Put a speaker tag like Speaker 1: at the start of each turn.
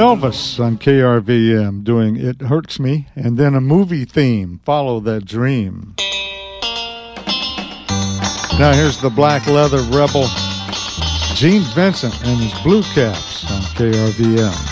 Speaker 1: Elvis on KRVM doing It Hurts Me, and then a movie theme, Follow That Dream. Now here's the Black Leather Rebel, Gene Vincent and his Blue Caps on KRVM.